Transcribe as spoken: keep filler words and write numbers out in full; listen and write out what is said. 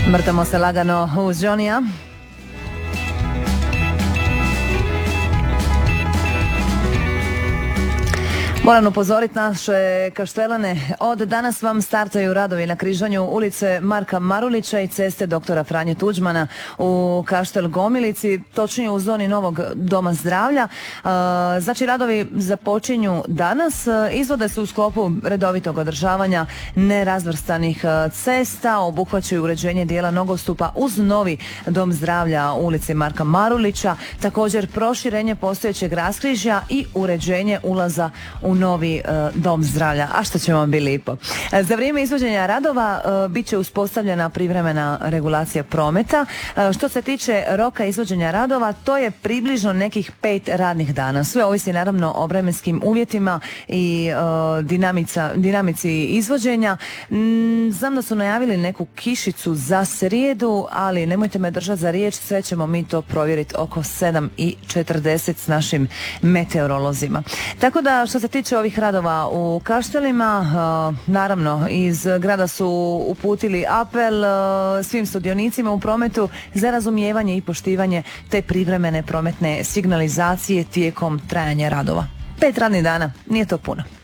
Vrtamo se lagano uz Johnny-a. Moram upozoriti naše kaštelane, od danas vam startaju radovi na križanju ulice Marka Marulića i ceste doktora Franje Tuđmana u Kaštel Gomilici, točnije u zoni novog doma zdravlja. Znači, radovi započinju danas, izvode se u sklopu redovitog održavanja nerazvrstanih cesta, obuhvaćaju uređenje dijela nogostupa uz novi dom zdravlja u ulici Marka Marulića, također proširenje postojećeg raskrižja i uređenje ulaza u novi e, dom zdravlja. A što će vam biti lipo. E, za vrijeme izvođenja radova e, bit će uspostavljena privremena regulacija prometa. E, što se tiče roka izvođenja radova, to je približno nekih pet radnih dana. Sve ovisi naravno o vremenskim uvjetima i e, dinamica, dinamici izvođenja. Mm, znam da su najavili neku kišicu za srijedu, ali nemojte me držati za riječ, sve ćemo mi to provjeriti oko sedam i četrdeset s našim meteorolozima. Tako da, što se tiče ovih radova u Kaštelima, naravno iz grada su uputili apel svim sudionicima u prometu za razumijevanje i poštivanje te privremene prometne signalizacije tijekom trajanja radova. Pet radnih dana, nije to puno.